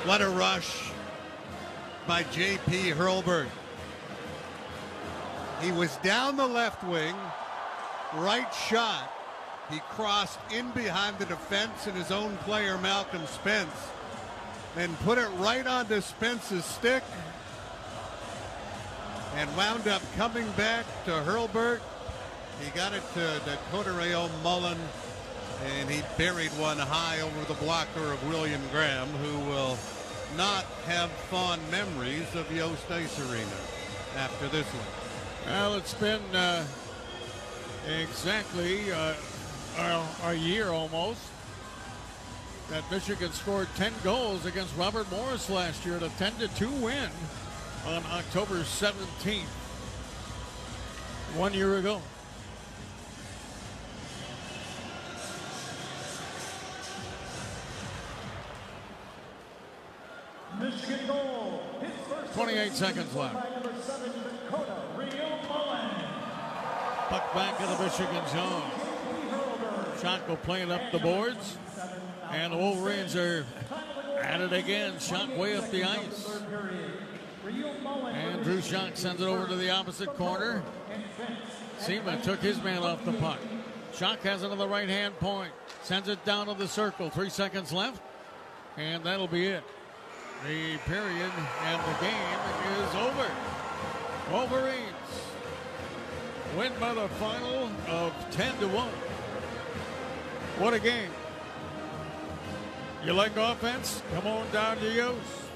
What a rush by J.P. Hurlburt. He was down the left wing, right shot. He crossed in behind the defense and his own player, Malcolm Spence, then put it right onto Spence's stick and wound up coming back to Hurlburt. He got it to Dakota Rayo Mullen, and he buried one high over the blocker of William Graham, who will not have fond memories of Yost Ice Arena after this one. Well, it's been exactly a year almost that Michigan scored 10 goals against Robert Morris last year, at a 10-2 win on October 17th, 1 year ago. Michigan goal. 28 seconds left. Puck back in the Michigan zone. Shot will play it up the boards. And the Wolverines are at it again. Shot way up the ice. And Drew Schock sends it over to the opposite corner. Seaman took his man off the puck. Schock has it on the right-hand point. Sends it down to the circle. 3 seconds left. And that'll be it. The period and the game is over. Wolverines win by the final of 10-1. What a game. You like offense? Come on down to Yost.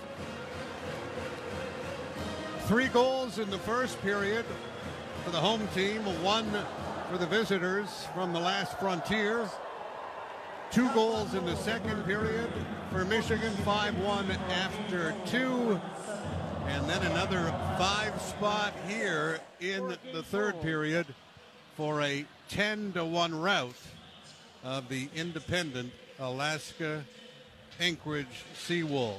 3 goals in the first period for the home team, 1 for the visitors from the last Frontier. 2 goals in the second period for Michigan, 5-1 after 2. And then another 5 spot here in the third period for a 10-1 rout of the independent Alaska Anchorage Seawolves.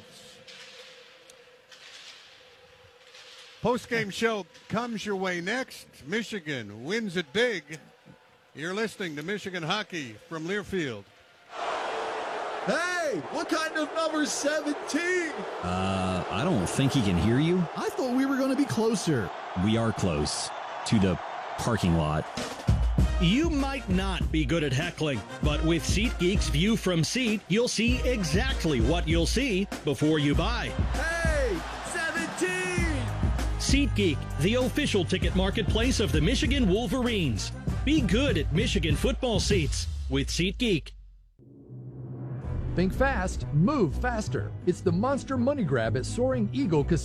Post-game show comes your way next. Michigan wins it big. You're listening to Michigan Hockey from Learfield. Hey, what kind of number 17? I don't think he can hear you. I thought we were going to be closer. We are close to the parking lot. You might not be good at heckling, but with SeatGeek's View from Seat, you'll see exactly what you'll see before you buy. Hey, 17! SeatGeek, the official ticket marketplace of the Michigan Wolverines. Be good at Michigan football seats with SeatGeek. Think fast, move faster. It's the Monster Money Grab at Soaring Eagle Casino.